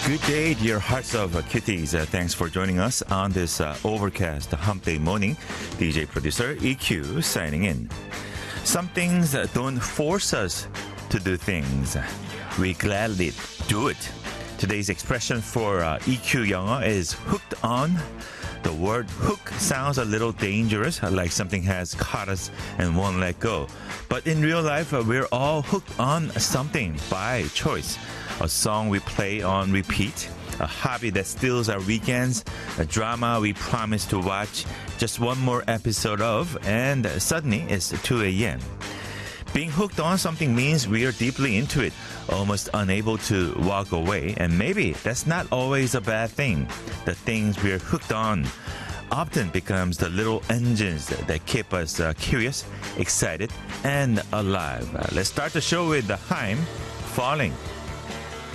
Good day, dear hearts of kitties. Thanks for joining us on this overcast hump day morning. DJ producer EQ signing in. Some things don't force us to do things. We gladly do it. Today's expression for EQ 영어 is hooked on. The word hook sounds a little dangerous, like something has caught us and won't let go. But in real life, we're all hooked on something by choice. A song we play on repeat, a hobby that steals our weekends, a drama we promise to watch just one more episode of, and suddenly it's 2 a.m. Being hooked on something means we are deeply into it, almost unable to walk away, and maybe that's not always a bad thing. The things we're hooked on often becomes the little engines that keep us curious, excited, and alive. Let's start the show with the Haim, Falling.